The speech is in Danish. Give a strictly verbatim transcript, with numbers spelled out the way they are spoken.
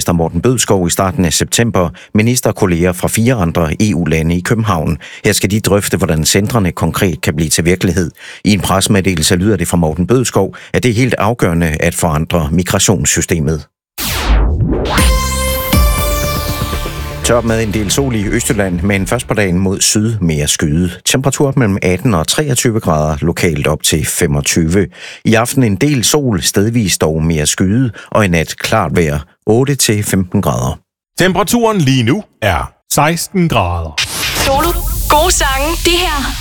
statsminister Morten Bødskov i starten af september ministerkolleger fra fire andre E U-lande i København. Her skal de drøfte, hvordan centrene konkret kan blive til virkelighed. I en pressemeddelelse lyder det fra Morten Bødskov, at det er helt afgørende at forandre migrationssystemet. Tørt med en del sol i Østjylland, men først på dagen mod syd mere skyde. Temperatur mellem atten og treogtyve grader, lokalt op til femogtyve. I aften en del sol, stedvis dog mere skyde, og i nat klart vejr otte til femten grader. Temperaturen lige nu er seksten grader. Solo. Gode sange. Det her